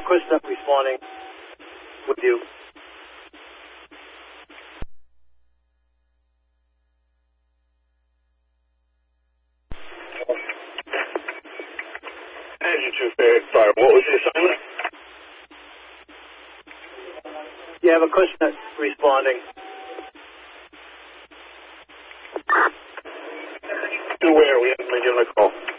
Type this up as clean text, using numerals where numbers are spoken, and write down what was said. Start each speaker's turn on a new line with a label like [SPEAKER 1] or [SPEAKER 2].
[SPEAKER 1] question responding with you.
[SPEAKER 2] Sorry, what was the assignment?
[SPEAKER 1] You have a question responding.
[SPEAKER 2] To where? We haven't been given a call.